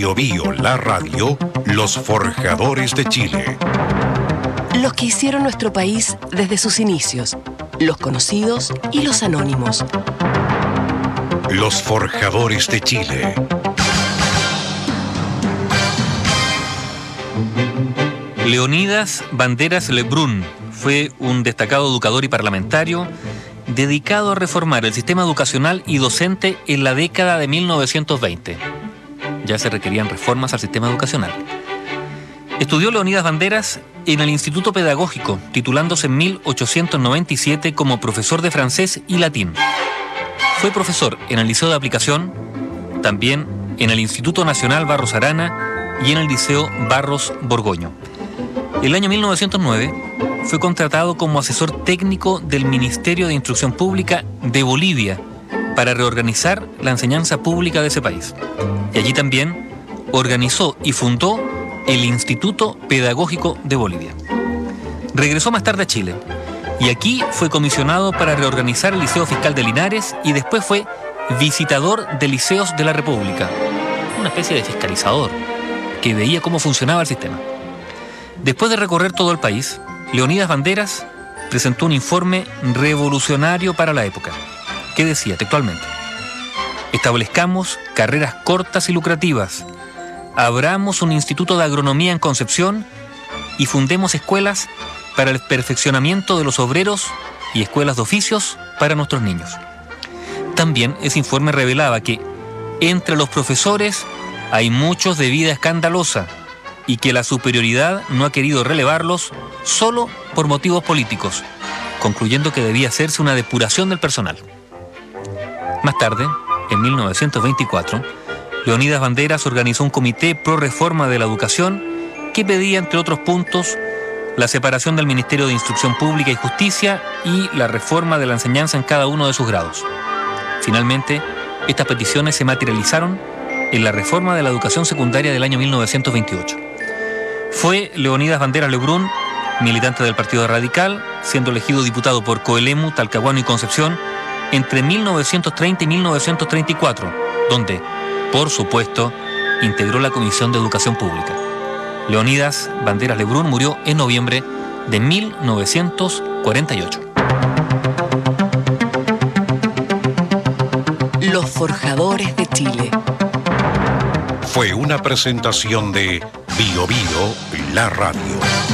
Bio Bio, la radio, los forjadores de Chile. Los que hicieron nuestro país desde sus inicios, los conocidos y los anónimos. Los forjadores de Chile. Leonidas Banderas Lebrun fue un destacado educador y parlamentario dedicado a reformar el sistema educacional y docente en la década de 1920. Ya se requerían reformas al sistema educacional. Estudió Leonidas Banderas en el Instituto Pedagógico, titulándose en 1897 como profesor de francés y latín. Fue profesor en el Liceo de Aplicación, también en el Instituto Nacional Barros Arana y en el Liceo Barros Borgoño. El año 1909 fue contratado como asesor técnico del Ministerio de Instrucción Pública de Bolivia para reorganizar la enseñanza pública de ese país. Y allí también organizó y fundó el Instituto Pedagógico de Bolivia. Regresó más tarde a Chile y aquí fue comisionado para reorganizar el Liceo Fiscal de Linares y después fue visitador de liceos de la República, una especie de fiscalizador que veía cómo funcionaba el sistema. Después de recorrer todo el país, Leonidas Banderas presentó un informe revolucionario para la época, que decía textualmente: establezcamos carreras cortas y lucrativas, abramos un instituto de agronomía en Concepción y fundemos escuelas para el perfeccionamiento de los obreros y escuelas de oficios para nuestros niños. También ese informe revelaba que entre los profesores hay muchos de vida escandalosa y que la superioridad no ha querido relevarlos solo por motivos políticos, concluyendo que debía hacerse una depuración del personal. Más tarde, en 1924, Leonidas Banderas organizó un comité pro reforma de la educación que pedía, entre otros puntos, la separación del Ministerio de Instrucción Pública y Justicia y la reforma de la enseñanza en cada uno de sus grados. Finalmente, estas peticiones se materializaron en la reforma de la educación secundaria del año 1928. Fue Leonidas Banderas Lebrun, militante del Partido Radical, siendo elegido diputado por Coelemu, Talcahuano y Concepción entre 1930 y 1934, donde, por supuesto, integró la Comisión de Educación Pública. Leonidas Banderas Lebrun murió en noviembre de 1948. Los forjadores de Chile. Fue una presentación de Bio Bio, la radio.